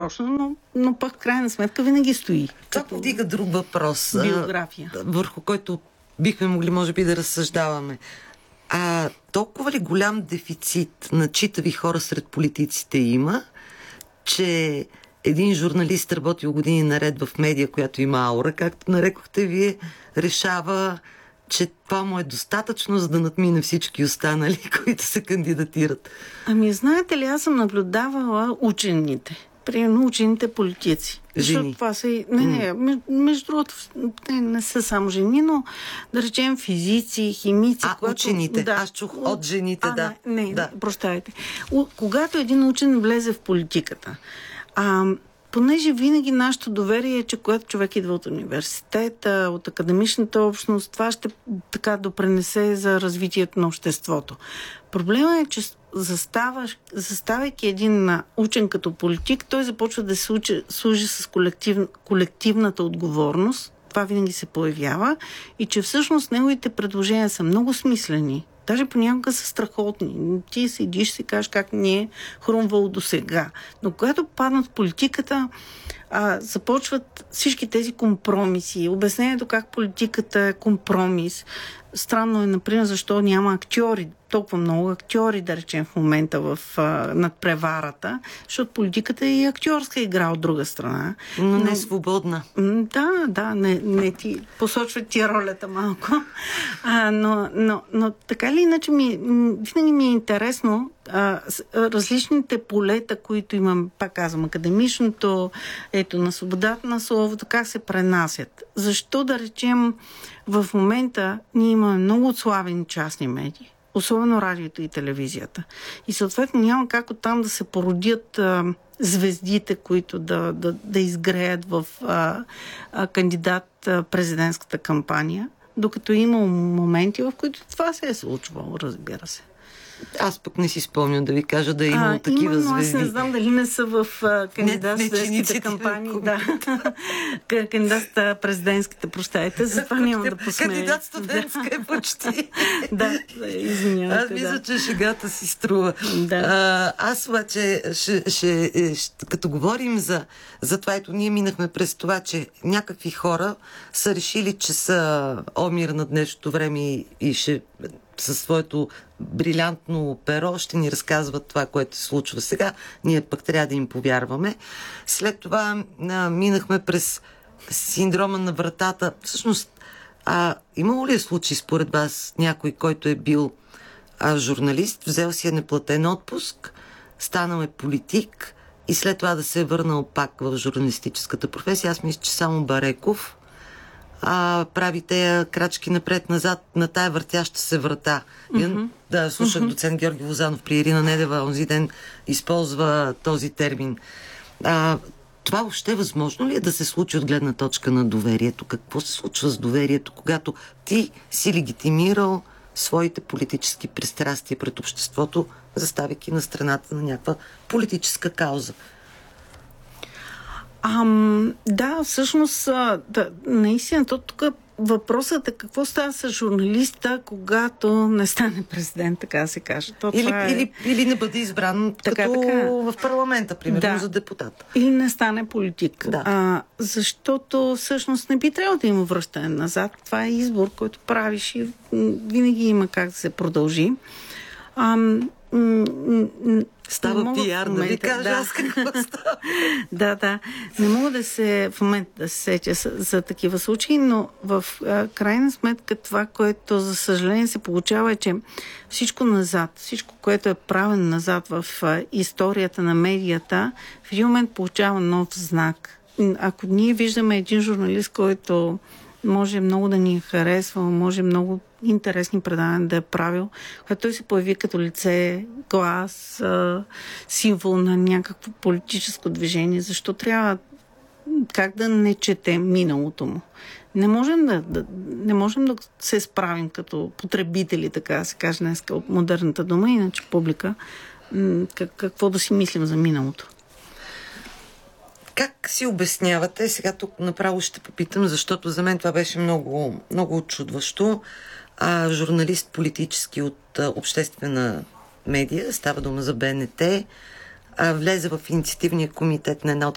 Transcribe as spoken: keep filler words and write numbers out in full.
нарочно, но, но пък в крайна сметка винаги стои. Това повдига друг въпрос, биография, а, върху който бихме могли, може би, да разсъждаваме. А толкова ли голям дефицит на читави хора сред политиците има, че един журналист, работил години наред в медия, която има аура, както нарекохте вие, решава, че това му е достатъчно, за да надмине всички останали, които се кандидатират? Ами, знаете ли, аз съм наблюдавала учените. Примерно учените политици. Жени. Защото това са и... Не, не, между, между другото, не, не са само жени, но да речем физици, химици... А, когато, учените. Да, аз чух от жените, а, да. Не, не да. прощайте. Когато един учен влезе в политиката, а, понеже винаги нашето доверие е, че когато човек идва от университета, от академичната общност, това ще така допренесе за развитието на обществото. Проблемът е, че заставаш, заставайки един учен като политик, той започва да се учи, служи с колектив, колективната отговорност. Това винаги се появява и че всъщност неговите предложения са много смислени. Даже понякога са страхотни. Ти седиш, си кажеш как ни е хрумвало до сега. Но когато паднат в политиката, а, започват всички тези компромиси. Обяснението как политиката е компромис. Странно е, например, защо няма актьори, толкова много актьори, да речем, в момента в а, надпреварата, защото политиката е и актьорска игра от друга страна. Но не е свободна. Да, да, не, не ти посочват ти ролята малко. А, но, но, но така или иначе ми, винаги ми е интересно а, различните полета, които имам, пак казвам, академичното, ето на свободата на словото, как се пренасят. Защо, да речем, в момента ние имаме много отслабени частни медии, особено радиото и телевизията. И съответно няма как оттам да се породят а, звездите, които да, да, да изгреят в а, а, кандидат а, президентската кампания, докато има моменти, в които това се е случвало, разбира се. Аз пък не си спомням да ви кажа да е имало а, такива има, звезди. Аз не знам дали не са в кандидат-студентските кампании. Да. Кандидат-президентските, прощайте, затова няма да посмея. Кандидат-студентска е почти. Да, извинявайте. Аз мисля, да. че шегата си струва. Да. А, аз обаче, ще, ще, ще, като говорим за, за това, ето ние минахме през това, че някакви хора са решили, че са омир на днешното време и, и ще със своето брилянтно перо ще ни разказват това, което се случва сега. Ние пък трябва да им повярваме. След това а, минахме през синдрома на вратата. Всъщност, а, имало ли е случай според вас някой, който е бил а, журналист, взел си е неплатен отпуск, станал е политик и след това да се е върнал пак в журналистическата професия? Аз мисля, че само Бареков а, прави тея крачки напред-назад на тая въртяща се врата. Mm-hmm. Да, слушах mm-hmm. доцент Георги Лозанов при Ирина Недева, онзи ден използва този термин. А, това въобще възможно ли е да се случи от гледна точка на доверието? Какво се случва с доверието, когато ти си легитимирал своите политически пристрастия пред обществото, заставяйки на страната на някаква политическа кауза? Ам, да, всъщност, да, наистина, то тук въпросът е какво става с журналиста, когато не стане президент, така да се каже. То или, е... или, или не бъде избран така, като така. В парламента, примерно, да. За депутат. Или не стане политик. Да. А, защото всъщност не би трябвало да има връщане назад. Това е избор, който правиш и винаги има как да се продължи. Ам, м- м- Става мога, пиар, да ви кажа да. Аз какво става. Да, да. Не мога да се в момента да се сетя за, за такива случаи, но в а, крайна сметка това, което за съжаление се получава е, че всичко назад, всичко, което е правено назад в а, историята на медията, в един момент получава нов знак. Ако ние виждаме един журналист, който може много да ни харесва, може много интересни предания да е правил, когато той се появи като лице, глас, символ на някакво политическо движение, защо трябва как да не четем миналото му? Не можем да, да, не можем да се справим като потребители, така да се каже днеска от модерната дума, иначе публика, как, какво да си мислим за миналото. Как си обяснявате, сега тук направо ще попитам, защото за мен това беше много, много отчудващо, а, журналист политически от а, обществена медия, става дума за Б Н Т, а, влезе в инициативния комитет на една от